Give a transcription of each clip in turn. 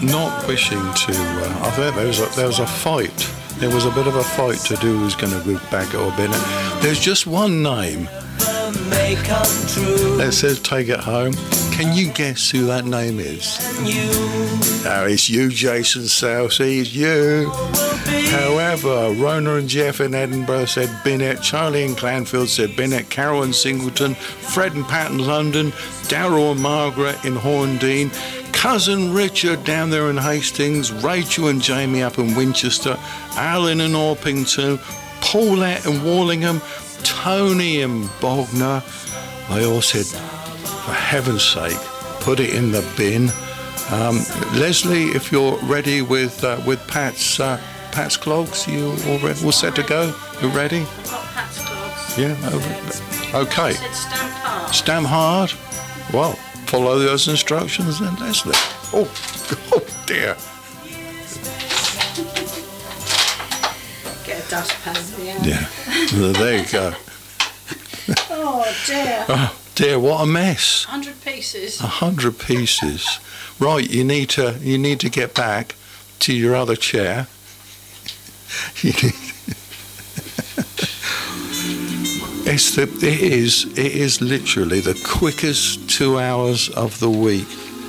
not wishing to. I think there was a fight. There was a bit of a fight to do who's going to go back or Bennett. There's just one name that says take it home. Can you guess who that name is? Oh, it's you, Jason Southey. It's you. However, Rona and Jeff in Edinburgh said Binnett, Charlie in Clanfield said Binnett, Carol in Singleton, Fred and Pat in London, Darryl and Margaret in Horndean, Cousin Richard down there in Hastings, Rachel and Jamie up in Winchester, Alan in Orpington, Paulette in Wallingham, Tony in Bognor. They all said, for heaven's sake, put it in the bin. Leslie, if you're ready with Pat's clogs, you all ready? All set to go? You ready? Got Pat's clogs. Yeah. Okay. Said stamp hard. Stamp hard. Well, follow those instructions then, Leslie. Oh dear. Get a dustpan. Yeah. There you go. Oh dear. Oh dear, what a mess. 100 pieces. 100 pieces. Right, you need to get back to your other chair. It is literally the quickest 2 hours of the week.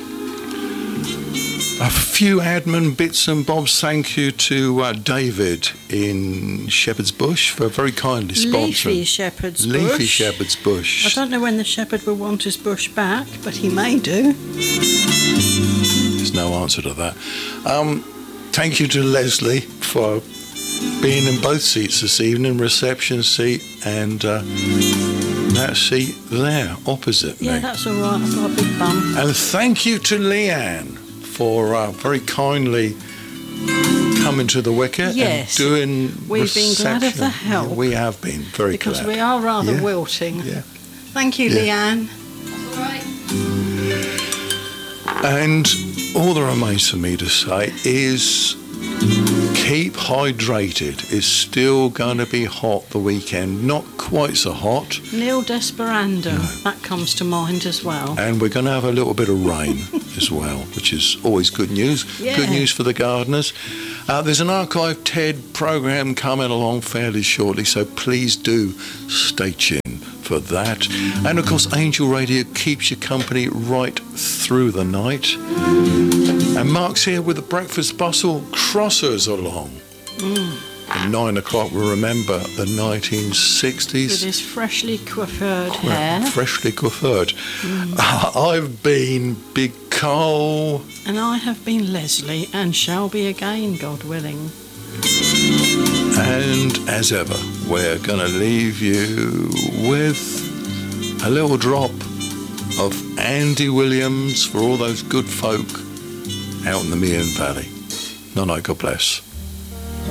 A few admin bits and bobs. Thank you to David in Shepherd's Bush for very kindly sponsoring. Leafy Shepherd's Bush. Leafy Shepherd's Bush. I don't know when the shepherd will want his bush back, but he may do. There's no answer to that. Thank you to Leslie for being in both seats this evening, reception seat and that seat there opposite me. Yeah, that's all right. I've got a big bum. And thank you to Leanne for very kindly coming to the wicket Yes. and doing We've been glad of the reception. help. Yeah, we have been very Because glad. we are rather Yeah. wilting. Yeah. Thank you, Yeah. Leanne. All right. And all that remains for me to say is keep hydrated. It's still going to be hot the weekend. Not quite so hot. Neil Desperando. That comes to mind as well. And we're going to have a little bit of rain as well, which is always good news. Yeah. Good news for the gardeners. There's an Archive TED programme coming along fairly shortly, so please do stay tuned for that. And of course, Angel Radio keeps you company right through the night. And Mark's here with the Breakfast Bustle Crossers along. At 9 o'clock, we'll remember the 1960s. With his freshly coiffured hair. Freshly coiffured. I've been Big Cole. And I have been Leslie and shall be again, God willing. And as ever, we're going to leave you with a little drop of Andy Williams for all those good folk out in the Meon Valley. No, God bless.